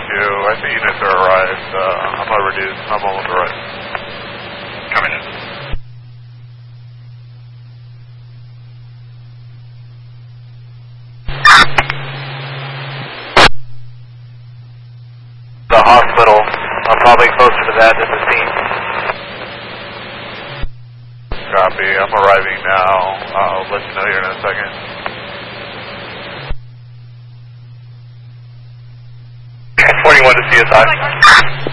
I see units are arrived. I'm overdue. I'm almost arrived. Coming in. The hospital. I'm probably closer to that than the scene. Copy. I'm arriving now. I'll let you know here in a second. Okay, 41 to CSI.